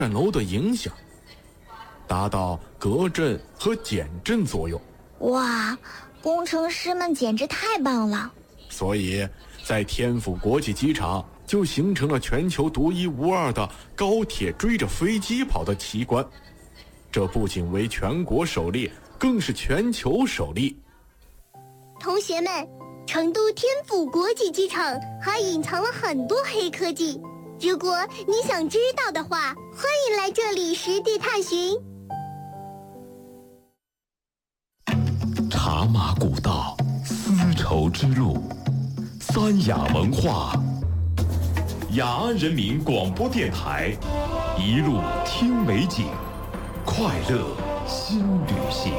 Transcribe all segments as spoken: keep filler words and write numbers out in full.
站楼的影响，达到隔震和减震作用。 哇，工程师们简直太棒了！ 所以在天府国际机场就形成了全球独一无二的高铁追着飞机跑的奇观。这不仅为全国首例，更是全球首例。 同学们，成都天府国际机场还隐藏了很多黑科技，如果你想知道的话，欢迎来这里实地探寻。 茶马古道，丝绸之路，三雅文化，雅安人民广播电台，一路听美景，快乐新旅行。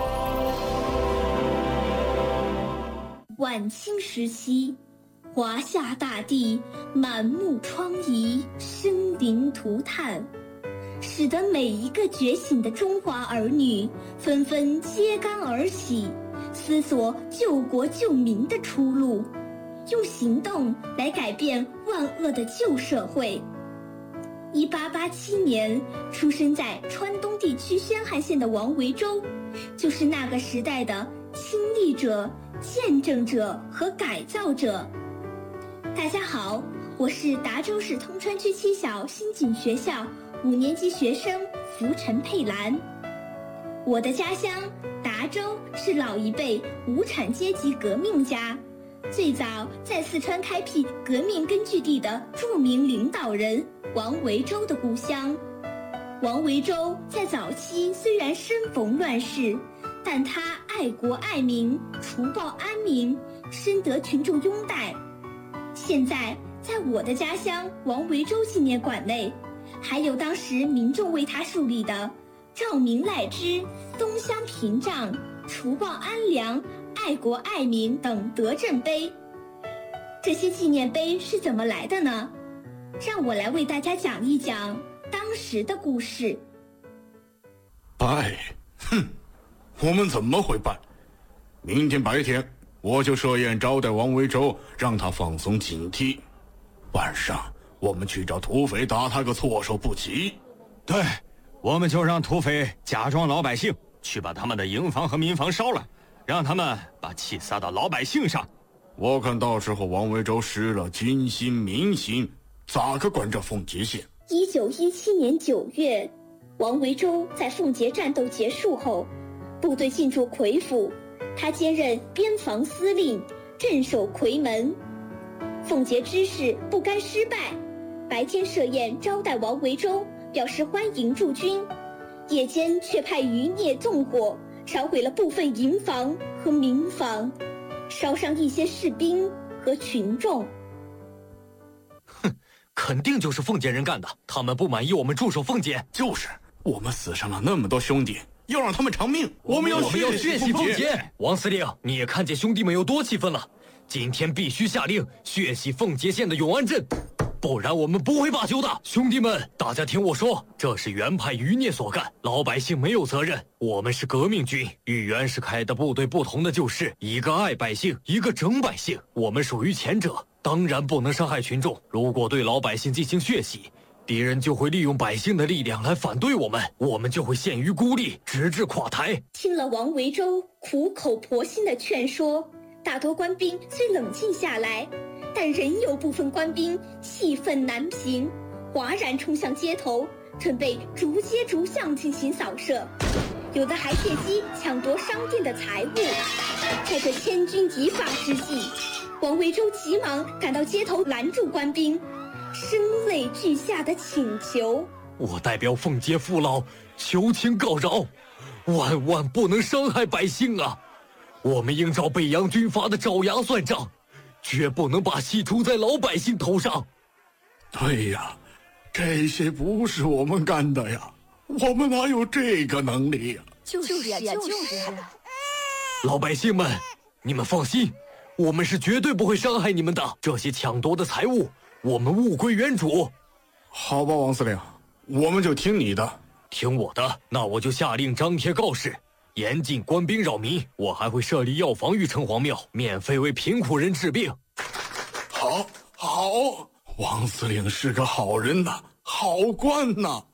晚清时期，华夏大地满目疮痍，生灵涂炭，使得每一个觉醒的中华儿女纷纷揭竿而起，思索救国救民的出路，用行动来改变万恶的旧社会。一八八七年，出生在川东地区宣汉县的王维洲，就是那个时代的亲历者、见证者和改造者。大家好，我是达州市通川区七小新景学校五年级学生福陈佩兰。我的家乡达州是老一辈无产阶级革命家，最早在四川开辟革命根据地的著名领导人王维洲的故乡。王维洲在早期虽然身逢乱世，但他爱国爱民，除暴安民，深得群众拥戴。现在在我的家乡王维洲纪念馆内，还有当时民众为他树立的照明赖之、东乡屏障、除暴安良、爱国爱民等德政碑。这些纪念碑是怎么来的呢？让我来为大家讲一讲当时的故事。 拜，哼，我们怎么会办？明天白天我就设宴招待王维洲，让他放松警惕。晚上我们去找土匪打他个措手不及。 对，我们就让土匪假装老百姓，去把他们的营房和民房烧了，让他们把气撒到老百姓上。 我看到时候王维洲失了军心民心，咋个管这奉节县？ 一九一七年九月，王维洲在奉节战斗结束后，部队进驻夔府，他兼任边防司令，镇守夔门。奉节知事不甘失败，白天设宴招待王维洲，表示欢迎驻军，夜间却派余孽纵火，烧毁了部分营房和民房，烧伤一些士兵和群众。 哼，肯定就是奉节人干的，他们不满意我们驻守奉节。 就是，我们死伤了那么多兄弟，要让他们偿命，我们要我们要血洗奉节。 节。王司令，你也看见兄弟们有多气愤了，今天必须下令血洗奉节县的永安镇，不然我们不会罢休的。兄弟们，大家听我说，这是原派余孽所干，老百姓没有责任。我们是革命军，与袁世凯的部队不同的就是，一个爱百姓，一个整百姓。我们属于前者，当然不能伤害群众。如果对老百姓进行血洗，敌人就会利用百姓的力量来反对我们，我们就会陷于孤立，直至垮台。 听了王维洲苦口婆心的劝说，大多官兵虽冷静下来，但仍有部分官兵气愤难平，哗然冲向街头，准备逐街逐巷进行扫射，有的还借机抢夺商店的财物。在这千钧一发之际，王维洲急忙赶到街头拦住官兵，声泪俱下的请求： 我代表奉节父老求情告饶，万万不能伤害百姓啊！我们应照北洋军阀的爪牙算账，绝不能把戏出在老百姓头上。 对呀，这些不是我们干的呀，我们哪有这个能力呀？ 就是呀，就是啊。 老百姓们，你们放心，我们是绝对不会伤害你们的。这些抢夺的财物，我们物归原主。 好吧，王司令，我们就听你的。 听我的，那我就下令张贴告示，严禁官兵扰民。我还会设立药房于城隍庙，免费为贫苦人治病。 好，好，王司令是个好人呐，好官呐。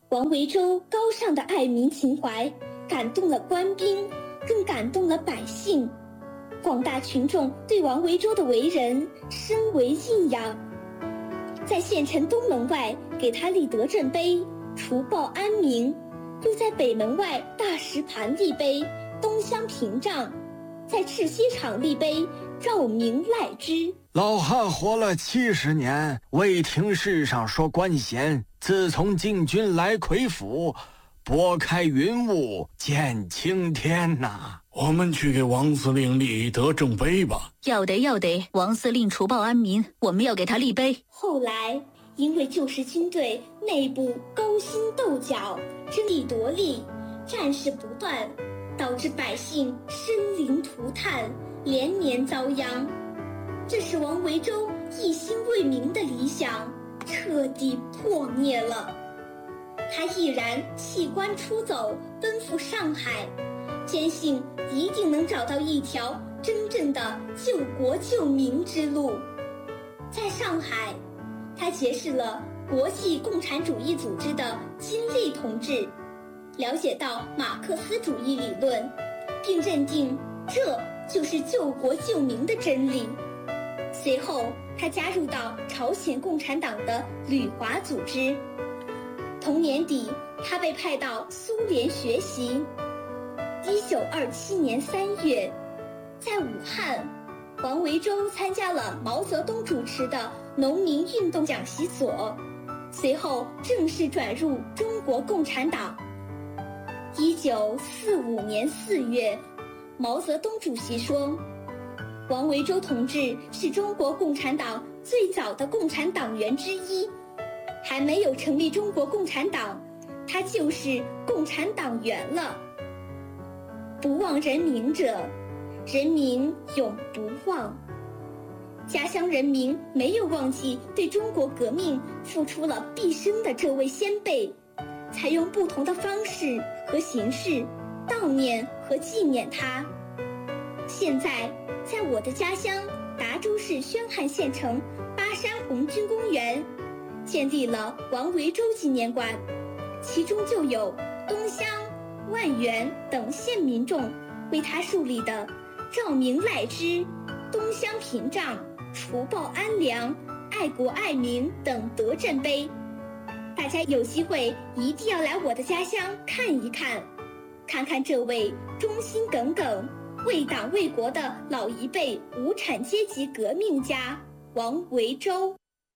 王维洲高尚的爱民情怀感动了官兵，更感动了百姓。广大群众对王维洲的为人深为敬仰，在县城东门外给他立德政碑，除暴安民；又在北门外大石盘立碑，东乡屏障；在赤溪场立碑，照明赖之。 老汉活了七十年，未听世上说官衔。自从进军来魁府，拨开云雾见青天呐、啊！ 我们去给王司令立德政碑吧。 要得要得，王司令除暴安民，我们要给他立碑。 后来因为旧时军队内部勾心斗角，争利夺利，战事不断，导致百姓生灵涂炭，连年遭殃。这使王维洲一心为民的理想彻底破灭了。他毅然弃官出走，奔赴上海，坚信一定能找到一条真正的救国救民之路。在上海，他结识了国际共产主义组织的金立同志，了解到马克思主义理论，并认定这就是救国救民的真理。随后，他加入到朝鲜共产党的旅华组织。同年底，他被派到苏联学习。一九二七年三月，在武汉，王维洲参加了毛泽东主持的农民运动讲习所，随后正式转入中国共产党。一九四五年四月，毛泽东主席说，王维洲同志是中国共产党最早的共产党员之一，还没有成立中国共产党，他就是共产党员了。不忘人民者，人民永不忘。家乡人民没有忘记对中国革命付出了毕生的这位先辈，采用不同的方式和形式悼念和纪念他。现在在我的家乡达州市宣汉县城巴山红军公园建立了王维洲纪念馆，其中就有东乡、万源等县民众为他树立的照明赖之、东乡屏障、除暴安良、爱国爱民等德政碑。大家有机会一定要来我的家乡看一看，看看这位忠心耿耿、为党为国的老一辈无产阶级革命家王维洲。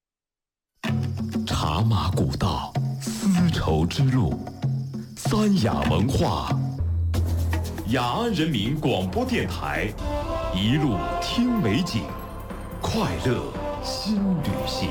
茶马古道，丝绸之路，三雅文化，雅安人民广播电台，一路听美景，快乐新旅行。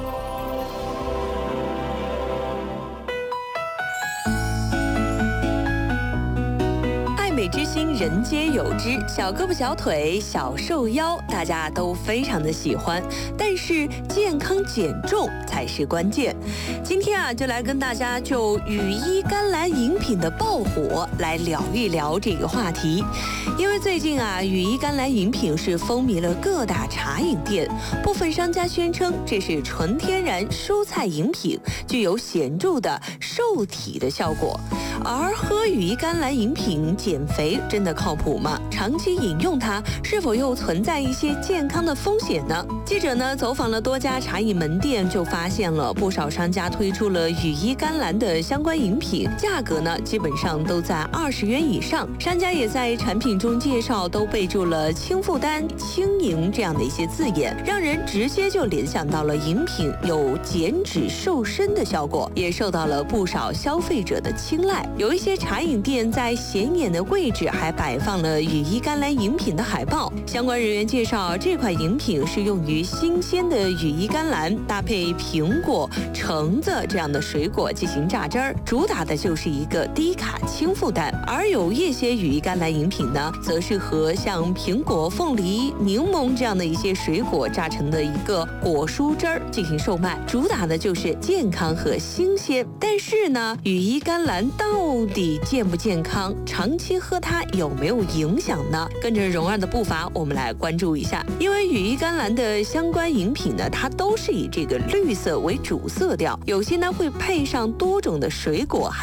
美之心，人皆有之。小胳膊小腿，小瘦腰，大家都非常的喜欢。但是健康减重才是关键。今天啊，就来跟大家就羽衣甘蓝饮品的爆火来聊一聊这个话题。因为最近啊，羽衣甘蓝饮品是风靡了各大茶饮店，部分商家宣称这是纯天然蔬菜饮品，具有显著的瘦体的效果。而喝羽衣甘蓝饮品减肥真的靠谱吗？长期饮用它是否又存在一些健康的风险呢？记者呢走访了多家茶饮门店，就发现了不少商家推出了羽衣甘蓝的相关饮品，价格呢基本上都在二十元以上。商家也在产品中介绍都备注了轻负担、轻盈这样的一些字眼，让人直接就联想到了饮品有减脂瘦身的效果，也受到了不少消费者的青睐。有一些茶饮店在显眼的位置还摆放了羽衣甘蓝饮品的海报。相关人员介绍，这款饮品是用于新鲜的羽衣甘蓝搭配苹果、橙子这样的水果进行榨汁儿，主打的就是一个低卡轻负担。而有一些羽衣甘蓝饮品呢，则是和像苹果、凤梨、柠檬这样的一些水果榨成的一个果蔬汁儿进行售卖，主打的就是健康和新鲜。但是呢，羽衣甘蓝当到底健不健康？长期喝它有没有影响呢？跟着蓉儿的步伐，我们来关注一下。因为羽衣甘蓝的相关饮品呢，它都是以这个绿色为主色调，有些呢会配上多种的水果，还